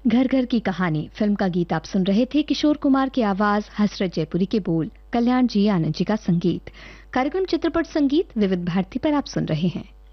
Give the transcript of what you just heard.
घर घर की कहानी फिल्म का गीत आप सुन रहे थे। किशोर कुमार की आवाज, हसरत जयपुरी के बोल, कल्याण जी आनंद जी का संगीत। कार्यक्रम चित्रपट संगीत विविध भारती पर आप सुन रहे हैं।